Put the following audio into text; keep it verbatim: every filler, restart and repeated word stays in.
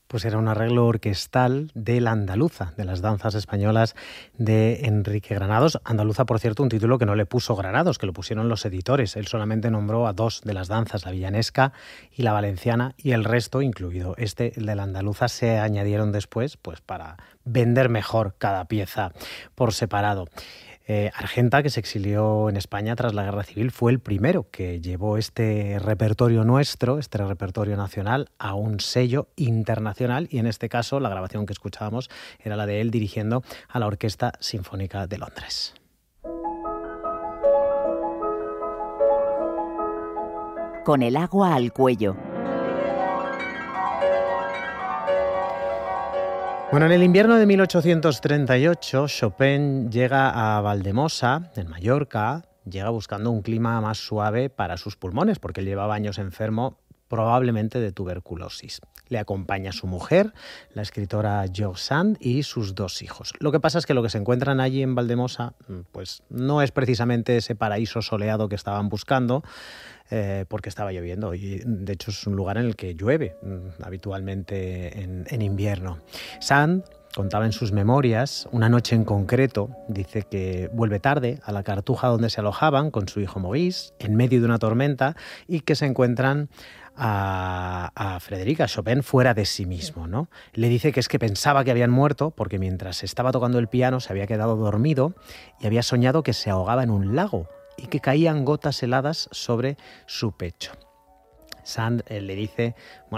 Pues era un arreglo orquestal de La Andaluza, de las danzas españolas de Enrique Granados. Andaluza, por cierto, un título que no le puso Granados, que lo pusieron los editores. Él solamente nombró a dos de las danzas, la villanesca y la valenciana, y el resto, incluido este, el de La Andaluza, se añadieron después pues para vender mejor cada pieza por separado. Eh, Argenta, que se exilió en España tras la Guerra Civil, fue el primero que llevó este repertorio nuestro, este repertorio nacional, a un sello internacional, y en este caso la grabación que escuchábamos era la de él dirigiendo a la Orquesta Sinfónica de Londres. Con el agua al cuello. Bueno, en el invierno de mil ochocientos treinta y ocho, Chopin llega a Valdemosa, en Mallorca, llega buscando un clima más suave para sus pulmones, porque él llevaba años enfermo, probablemente de tuberculosis. Le acompaña su mujer, la escritora George Sand, y sus dos hijos. Lo que pasa es que lo que se encuentran allí en Valdemosa, pues no es precisamente ese paraíso soleado que estaban buscando, Eh, porque estaba lloviendo, y de hecho es un lugar en el que llueve mm, habitualmente en, en invierno. Sand contaba en sus memorias una noche en concreto, dice que vuelve tarde a la Cartuja donde se alojaban con su hijo Maurice, en medio de una tormenta, y que se encuentran a, a Frederica Chopin fuera de sí mismo, ¿no? Le dice que es que pensaba que habían muerto porque mientras estaba tocando el piano se había quedado dormido y había soñado que se ahogaba en un lago y que caían gotas heladas sobre su pecho. Sand eh, le dice, bueno,